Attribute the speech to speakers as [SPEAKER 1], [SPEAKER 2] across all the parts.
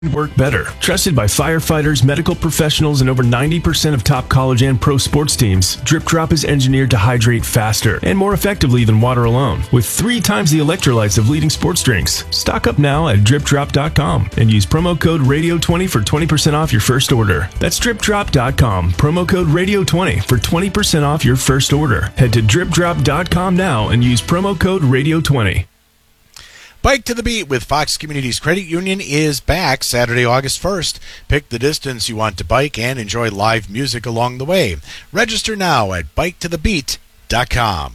[SPEAKER 1] Work better. Trusted by firefighters, medical professionals, and over 90% of top college and pro sports teams, Drip Drop is engineered to hydrate faster and more effectively than water alone, with 3 times the electrolytes of leading sports drinks. Stock up now at dripdrop.com and use promo code RADIO20 for 20% off your first order. That's dripdrop.com, promo code RADIO20 for 20% off your first order. Head to dripdrop.com now and use promo code RADIO20.
[SPEAKER 2] Bike to the Beat with Fox Communities Credit Union is back Saturday, August 1st. Pick the distance you want to bike and enjoy live music along the way. Register now at biketothebeat.com.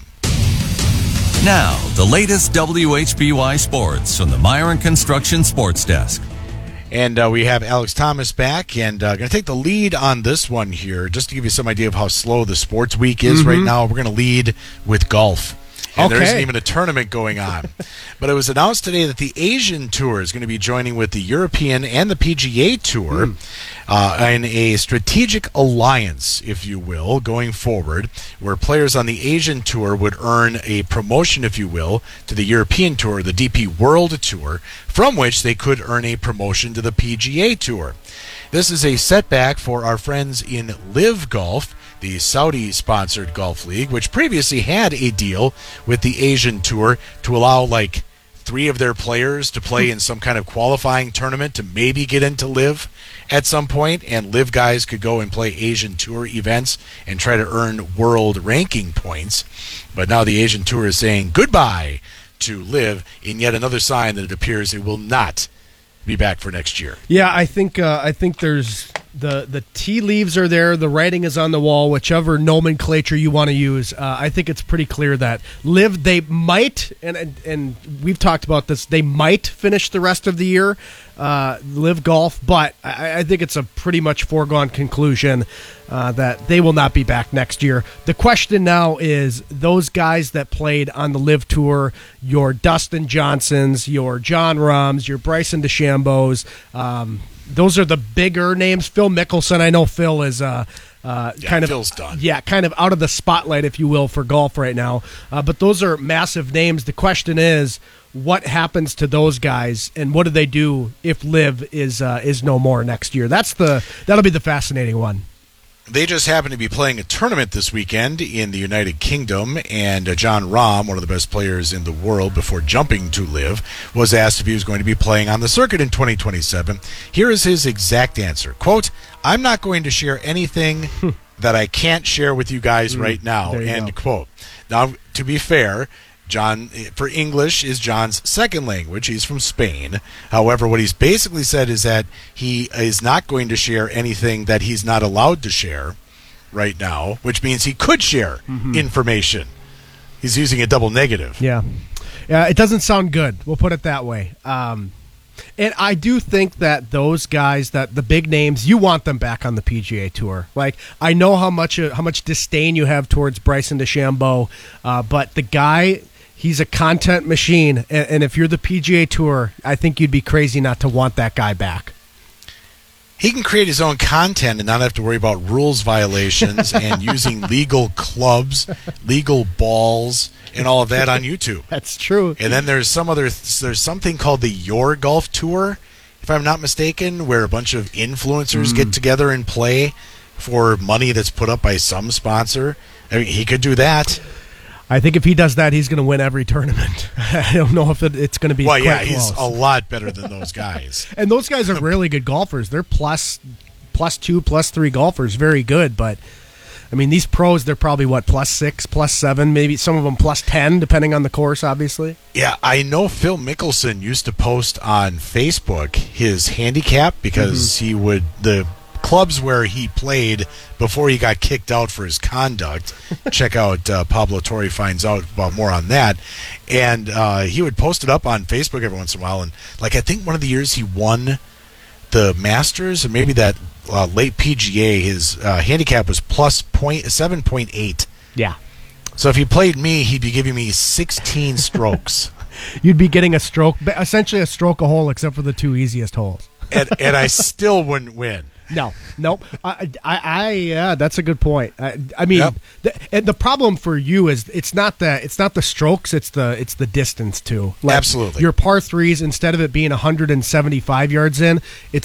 [SPEAKER 3] Now, the latest WHBY sports from the Myron Construction Sports Desk.
[SPEAKER 2] And we have Alex Thomas back, and going to take the lead on this one here, just to give you some idea of how slow the sports week is right now. We're going to lead with golf. And there isn't even a tournament going on. But it was announced today that the Asian Tour is going to be joining with the European and the PGA Tour in a strategic alliance, if you will, going forward, where players on the Asian Tour would earn a promotion, if you will, to the European Tour, the DP World Tour, from which they could earn a promotion to the PGA Tour. This is a setback for our friends in Live Golf, the Saudi-sponsored golf league, which previously had a deal with the Asian Tour to allow like 3 of their players to play in some kind of qualifying tournament to maybe get into Live at some point, and Live guys could go and play Asian Tour events and try to earn world ranking points. But now the Asian Tour is saying goodbye to Live in yet another sign that it appears it will not be back for next year.
[SPEAKER 4] Yeah, I think there's the tea leaves are there, the writing is on the wall, whichever nomenclature you want to use. I think it's pretty clear that Live, they might, and we've talked about this, they might finish the rest of the year, Live Golf, but I think it's a pretty much foregone conclusion that they will not be back next year. The question now is those guys that played on the Live Tour, your Dustin Johnsons, your John Rahms, your Bryson DeChambeaus, those are the bigger names. Phil Mickelson, I know Phil is
[SPEAKER 2] Phil's done.
[SPEAKER 4] Yeah, kind of out of the spotlight, if you will, for golf right now. But those are massive names. The question is, what happens to those guys, and what do they do if Live is no more next year? That'll be the fascinating one.
[SPEAKER 2] They just happen to be playing a tournament this weekend in the United Kingdom, and John Rahm, one of the best players in the world before jumping to Live, was asked if he was going to be playing on the circuit in 2027. Here is his exact answer. Quote, "I'm not going to share anything that I can't share with you guys right now." End quote. Now, to be fair, John, for English, is John's second language. He's from Spain. However, what he's basically said is that he is not going to share anything that he's not allowed to share right now, which means he could share information. He's using a double negative.
[SPEAKER 4] Yeah, it doesn't sound good. We'll put it that way. And I do think that those guys, that the big names, you want them back on the PGA Tour. Like, I know how much disdain you have towards Bryson DeChambeau, but the guy, he's a content machine, and if you're the PGA Tour, I think you'd be crazy not to want that guy back.
[SPEAKER 2] He can create his own content and not have to worry about rules violations and using legal clubs, legal balls, and all of that on YouTube.
[SPEAKER 4] That's true.
[SPEAKER 2] And then there's something called the Your Golf Tour, if I'm not mistaken, where a bunch of influencers get together and play for money that's put up by some sponsor. I mean, he could do that.
[SPEAKER 4] I think if he does that, he's going to win every tournament. I don't know if it's going to be quite close.
[SPEAKER 2] He's a lot better than those guys.
[SPEAKER 4] And those guys are really good golfers. They're plus 2, plus 3 golfers. Very good. But, I mean, these pros, they're probably, plus 6, plus 7, maybe some of them plus 10, depending on the course, obviously.
[SPEAKER 2] Yeah, I know Phil Mickelson used to post on Facebook his handicap because he would, the clubs where he played before he got kicked out for his conduct. Check out Pablo Torre finds out about more on that. And he would post it up on Facebook every once in a while. And I think one of the years he won the Masters, or maybe that late PGA, his handicap was plus 7.8.
[SPEAKER 4] Yeah.
[SPEAKER 2] So if he played me, he'd be giving me 16 strokes.
[SPEAKER 4] You'd be getting essentially a stroke a hole, except for the 2 easiest holes.
[SPEAKER 2] and I still wouldn't win.
[SPEAKER 4] Nope. Yeah, that's a good point. I mean, the problem for you is it's not the strokes, it's the distance too.
[SPEAKER 2] Absolutely.
[SPEAKER 4] Your par threes, instead of it being 175 yards in, it's